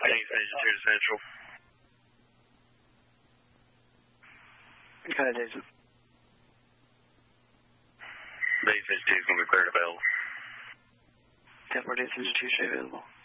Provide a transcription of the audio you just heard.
Thanks, Agent 2 to Central. Okay, Jason. Base Agent 2 is going to be cleared available. 10-4 Agent 2 should be available.